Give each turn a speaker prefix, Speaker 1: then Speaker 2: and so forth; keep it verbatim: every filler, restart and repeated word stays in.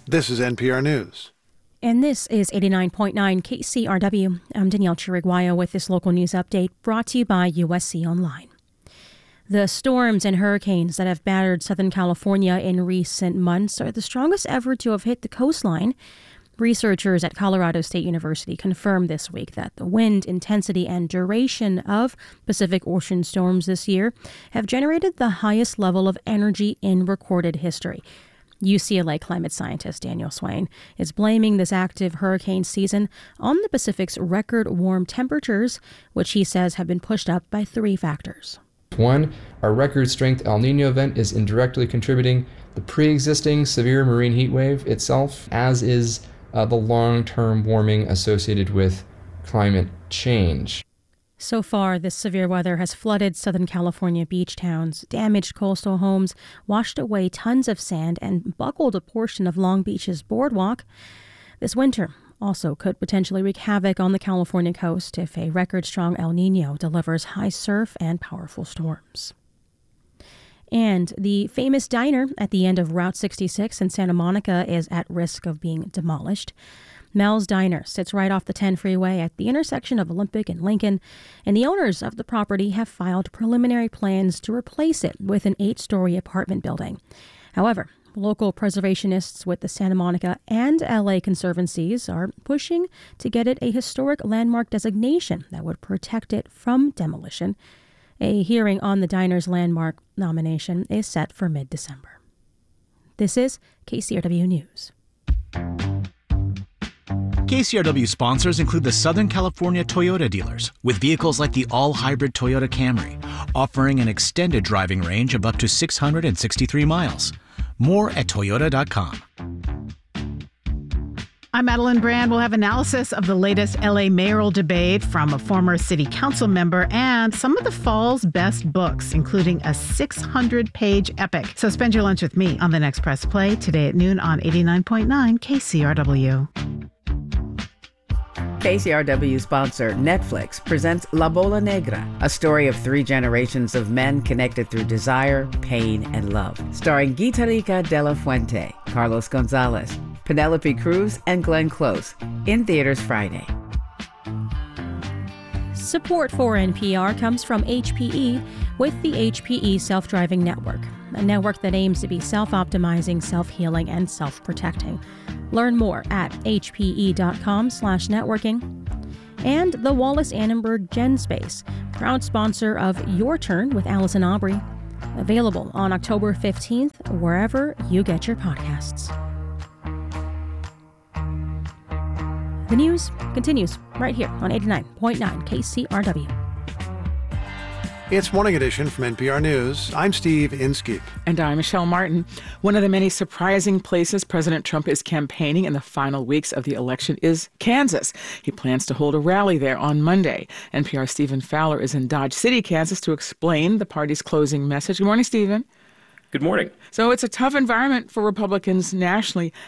Speaker 1: This is N P R News.
Speaker 2: And this is eighty-nine point nine K C R W. I'm Danielle Chiriguayo with this local news update brought to you by U S C Online. The storms and hurricanes that have battered Southern California in recent months are the strongest ever to have hit the coastline. Researchers at Colorado State University confirmed this week that the wind, intensity, and duration of Pacific Ocean storms this year have generated the highest level of energy in recorded history. U C L A climate scientist Daniel Swain is blaming this active hurricane season on the Pacific's record warm temperatures, which he says have been pushed up by three factors.
Speaker 3: One, our record-strength El Niño event is indirectly contributing the pre-existing severe marine heat wave itself, as is uh, the long-term warming associated with climate change.
Speaker 2: So far, this severe weather has flooded Southern California beach towns, damaged coastal homes, washed away tons of sand, and buckled a portion of Long Beach's boardwalk. This winter also could potentially wreak havoc on the California coast if a record-strong El Niño delivers high surf and powerful storms. And the famous diner at the end of Route sixty-six in Santa Monica is at risk of being demolished. Mel's Diner sits right off the ten freeway at the intersection of Olympic and Lincoln, and the owners of the property have filed preliminary plans to replace it with an eight-story apartment building. However, local preservationists with the Santa Monica and L A Conservancies are pushing to get it a historic landmark designation that would protect it from demolition. A hearing on the diner's landmark nomination is set for mid-December. This is K C R W News.
Speaker 4: K C R W sponsors include the Southern California Toyota dealers, with vehicles like the all-hybrid Toyota Camry, offering an extended driving range of up to six hundred sixty-three miles. More at toyota dot com.
Speaker 5: I'm Madeline Brand. We'll have analysis of the latest L A mayoral debate from a former city council member and some of the fall's best books, including a six hundred page epic. So spend your lunch with me on the next Press Play today at noon on eighty-nine point nine K C R W.
Speaker 6: K C R W sponsor Netflix presents La Bola Negra, a story of three generations of men connected through desire, pain, and love. Starring Guitarrica de la Fuente, Carlos Gonzalez, Penelope Cruz, and Glenn Close. In theaters Friday.
Speaker 2: Support for N P R comes from H P E with the H P E Self-Driving Network, a network that aims to be self-optimizing, self-healing, and self-protecting. Learn more at hpe.com slash networking. And the Wallace Annenberg GenSpace, proud sponsor of Your Turn with Allison Aubrey. Available on October fifteenth, wherever you get your podcasts. The news continues right here on eighty-nine point nine K C R W.
Speaker 1: It's Morning Edition from N P R News. I'm Steve Inskeep.
Speaker 7: And I'm Michelle Martin. One of the many surprising places President Trump is campaigning in the final weeks of the election is Kansas. He plans to hold a rally there on Monday. N P R's Stephen Fowler is in Dodge City, Kansas, to explain the party's closing message. Good morning, Stephen.
Speaker 8: Good morning.
Speaker 7: So it's a tough environment for Republicans nationally.